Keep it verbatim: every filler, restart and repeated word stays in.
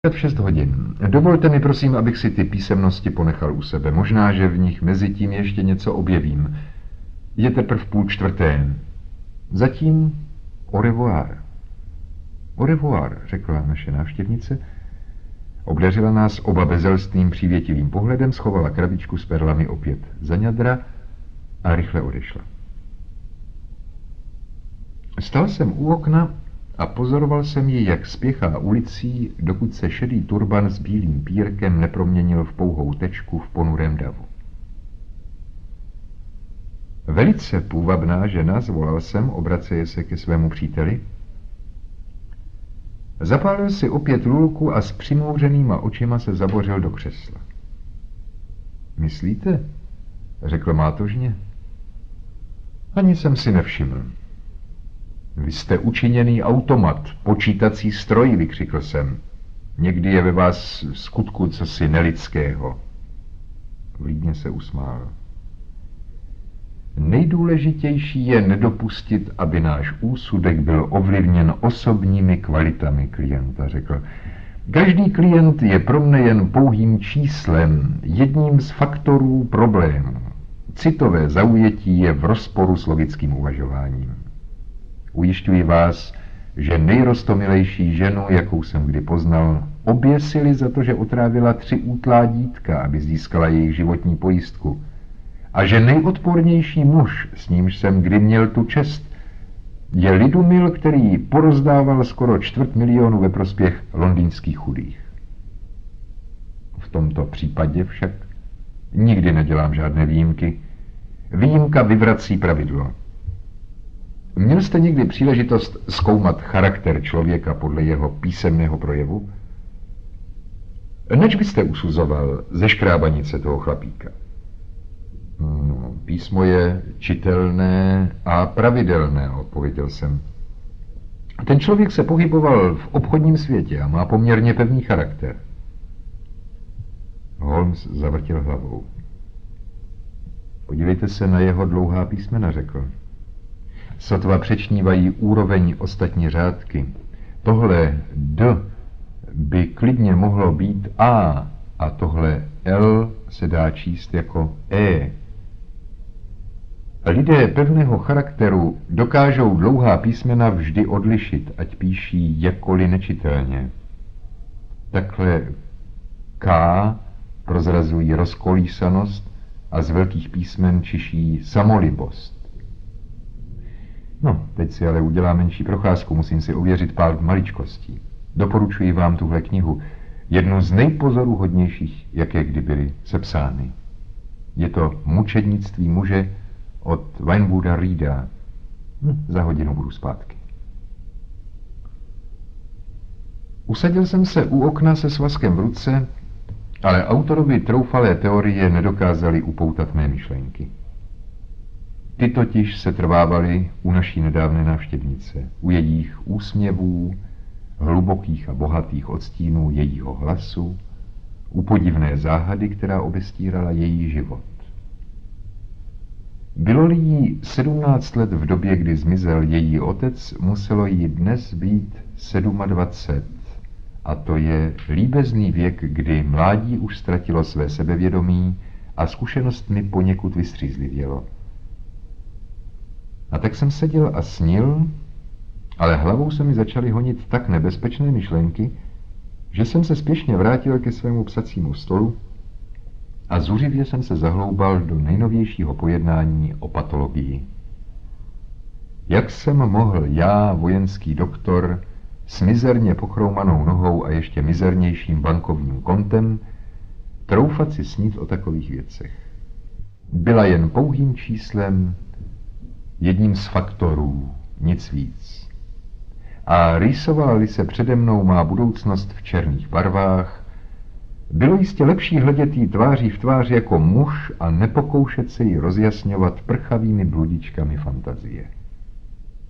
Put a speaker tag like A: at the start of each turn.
A: V šest hodin. Dovolte mi prosím, abych si ty písemnosti ponechal u sebe. Možná, že v nich mezi tím ještě něco objevím. Je teprv půl čtvrté. Zatím au revoir. Au revoir, řekla naše návštěvnice. Obdařila nás oba bezelstným přívětivým pohledem, schovala krabičku s perlami opět za ňadra a rychle odešla. Stal jsem u okna a pozoroval jsem ji, jak spěchá ulicí, dokud se šedý turban s bílým pírkem neproměnil v pouhou tečku v ponurém davu. Velice půvabná žena, zvolal jsem, obraceje se ke svému příteli. Zapálil si opět lulku a s přimouřenýma očima se zabořil do křesla. Myslíte? Řekl mátožně. Ani jsem si nevšiml. Vy jste učiněný automat, počítací stroj, vykřikl jsem. Někdy je ve vás v skutku cosi nelidského. Vlídně se usmál. Nejdůležitější je nedopustit, aby náš úsudek byl ovlivněn osobními kvalitami klienta, řekl. Každý klient je pro mne jen pouhým číslem, jedním z faktorů problému. Citové zaujetí je v rozporu s logickým uvažováním. Ujišťuji vás, že nejrostomilejší ženu, jakou jsem kdy poznal, oběsili za to, že otrávila tři útlá dítka, aby získala jejich životní pojistku. A že nejodpornější muž, s nímž jsem kdy měl tu čest, je lidumil, který porozdával skoro čtvrt milionu ve prospěch londýnských chudých. V tomto případě však nikdy nedělám žádné výjimky. Výjimka vyvrací pravidlo. Měl jste někdy příležitost zkoumat charakter člověka podle jeho písemného projevu? Neč byste usuzoval ze škrábanice toho chlapíka? No, písmo je čitelné a pravidelné, odpověděl jsem. Ten člověk se pohyboval v obchodním světě a má poměrně pevný charakter. Holmes zavrtěl hlavou. Podívejte se na jeho dlouhá písmena, řekl. Sotva přečnívají úroveň ostatní řádky. Tohle D by klidně mohlo být A a tohle L se dá číst jako E. Lidé pevného charakteru dokážou dlouhá písmena vždy odlišit, ať píší jakkoliv nečitelně. Takhle K prozrazují rozkolísanost a z velkých písmen čiší samolibost. No, teď si ale udělám menší procházku, musím si ověřit pár maličkostí. Doporučuji vám tuhle knihu, jednu z nejpozoruhodnějších, jaké kdy byly sepsány. Je to Mučednictví muže od Winewooda Reeda. Hm, za hodinu budu zpátky. Usadil jsem se u okna se svazkem v ruce, ale autorovi troufalé teorie nedokázali upoutat mé myšlenky. Ty totiž se trvávaly u naší nedávné návštěvnice, u jejich úsměvů, hlubokých a bohatých odstínů jejího hlasu, u podivné záhady, která obestírala její život. Bylo-li jí sedmnáct let v době, kdy zmizel její otec, muselo jí dnes být dvacet sedm. A to je líbezný věk, kdy mládí už ztratilo své sebevědomí a zkušenost mi poněkud vystřízlivělo. A tak jsem seděl a snil, ale hlavou se mi začaly honit tak nebezpečné myšlenky, že jsem se spěšně vrátil ke svému psacímu stolu a zuřivě jsem se zahloubal do nejnovějšího pojednání o patologii. Jak jsem mohl já, vojenský doktor, s mizerně pochroumanou nohou a ještě mizernějším bankovním kontem, troufat si snít o takových věcech? Byla jen pouhým číslem, jedním z faktorů, nic víc. A rýsovala-li se přede mnou má budoucnost v černých barvách, bylo jistě lepší hledět jí tváří v tvář jako muž a nepokoušet se ji rozjasňovat prchavými bludičkami fantazie.